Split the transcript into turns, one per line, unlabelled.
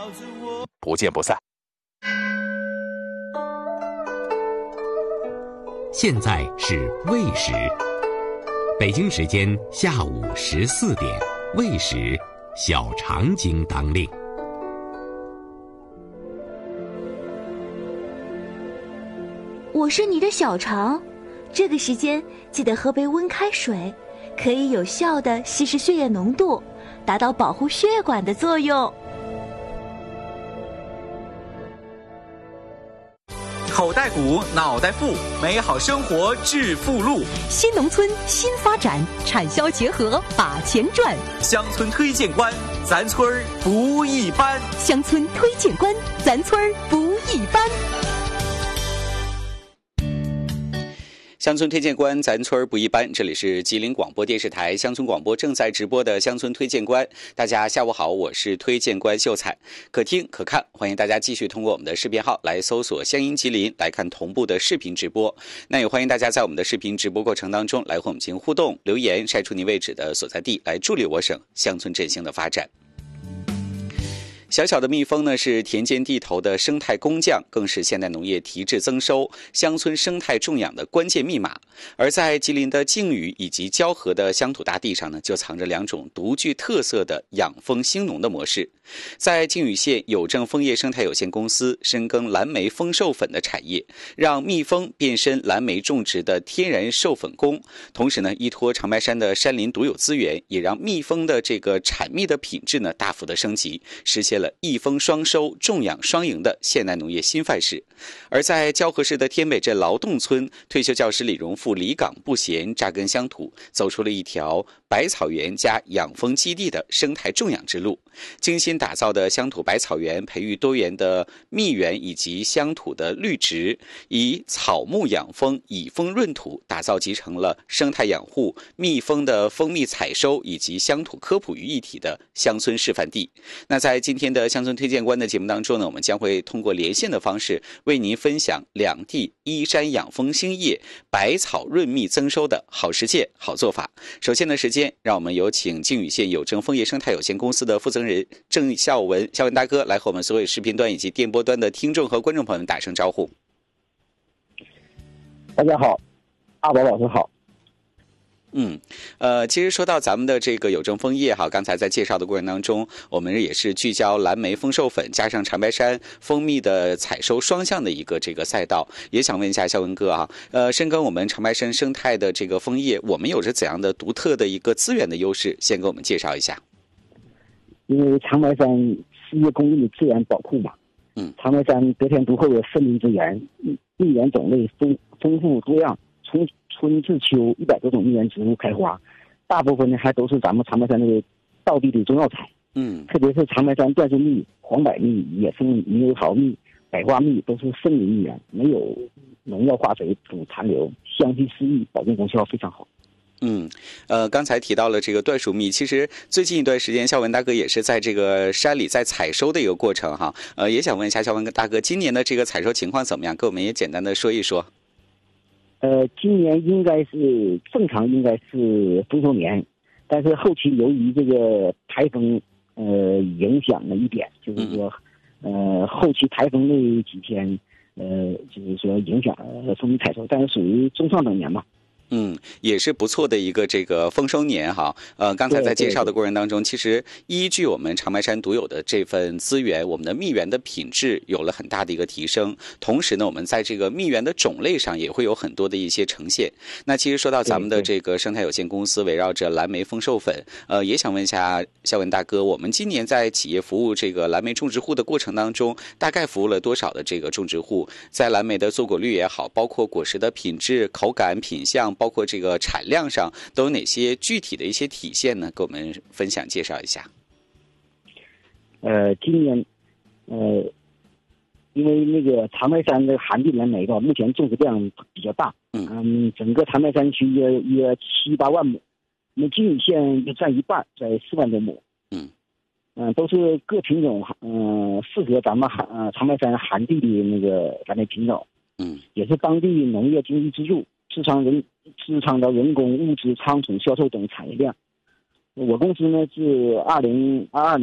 不见不散。
现在是未时，北京时间下午14点，未时，小肠经当令。
我是你的小肠，这个时间记得喝杯温开水，可以有效地稀释血液浓度，达到保护血管的作用。
口袋鼓，脑袋富，美好生活致富路。
新农村新发展，产销结合把钱赚。
乡村推荐官，咱村儿不一般。
乡村推荐官，咱村儿不一般。
乡村推荐官，咱村儿不一般。这里是吉林广播电视台乡村广播正在直播的乡村推荐官。大家下午好，我是推荐官秀才，可听可看，欢迎大家继续通过我们的视频号来搜索乡音吉林来看同步的视频直播。那也欢迎大家在我们的视频直播过程当中来和我们进行互动留言，晒出您位置的所在地，来助力我省乡村振兴的发展。小小的蜜蜂呢，是田间地头的生态工匠，更是现代农业提质增收、乡村生态种养的关键密码。而在吉林的靖宇以及蛟河的乡土大地上呢，就藏着两种独具特色的养蜂兴农的模式。在靖宇县有正枫叶生态有限公司深耕蓝莓蜂授粉的产业，让蜜蜂变身蓝莓种植的天然授粉工，同时呢，依托长白山的山林独有资源，也让蜜蜂的这个产蜜的品质呢大幅的升级，实现了一蜂双收、种养双赢的现代农业新范式。而在蛟河市的天北镇劳动村，退休教师李荣富离岗不闲，扎根乡土，走出了一条百草园加养蜂基地的生态种养之路。精心打造的乡土百草园，培育多元的蜜源以及乡土的绿植，以草木养蜂、以蜂润土，打造集成了生态养护、蜜蜂的蜂蜜采收以及乡土科普于一体的乡村示范地。那在今天的乡村推荐官的节目当中呢，我们将会通过连线的方式为您分享两地依山养蜂兴业、百草润蜜增收的好实践、好做法。首先的时间，让我们有请靖宇县有正枫叶生态有限公司的负责人郑孝文大哥来和我们所有视频端以及电波端的听众和观众朋友们打声招呼。
大家好，阿宝老师好。
其实说到咱们的这个有正枫叶哈，刚才在介绍的过程当中，我们也是聚焦蓝莓蜂授粉加上长白山蜂蜜的采收双向的一个这个赛道，也想问一下孝文哥啊，深耕我们长白山生态的这个枫叶，我们有着怎样的独特的一个资源的优势？先给我们介绍一下。
因为长白山世界公认的自然宝库嘛，长白山得天独厚的森林资源，蜜源种类丰富多样，从春至秋100多种蜜源植物开花，大部分呢还都是咱们长白山那个道地的中药材。特别是长白山椴树蜜、黄柏蜜、野生猕猴桃蜜、百花蜜都是森林蜜源，没有农药化肥等残留，香气适宜，保健功效非常好。
刚才提到了这个椴树蜜，其实最近一段时间，孝文大哥也是在这个山里在采收的一个过程哈。也想问一下孝文大哥，今年的这个采收情况怎么样？给我们也简单的说一说。
今年应该是正常，应该是丰收年，但是后期由于这个台风影响了一点，就是说后期台风那几天就是说影响蜂蜜采收，但是属于中上等年嘛。
也是不错的一个这个丰收年哈。刚才在介绍的过程当中，其实依据我们长白山独有的这份资源，我们的蜜源的品质有了很大的一个提升。同时呢，我们在这个蜜源的种类上也会有很多的一些呈现。那其实说到咱们的这个生态有限公司，围绕着蓝莓蜂授粉，也想问一下孝文大哥，我们今年在企业服务这个蓝莓种植户的过程当中，大概服务了多少的这个种植户？在蓝莓的坐果率也好，包括果实的品质、口感、品相，包括这个产量上都有哪些具体的一些体现呢？给我们分享介绍一下。
今年因为那个长白山的寒地蓝莓吧，目前种植量比较大，整个长白山区约7、8万亩，我们靖宇县就占一半，在4万多亩。都是各品种适合咱们长白山寒地的那个蓝莓品种。也是当地农业经济支柱，支撑着人工、物资、仓储、销售等产业链。我公司呢是2022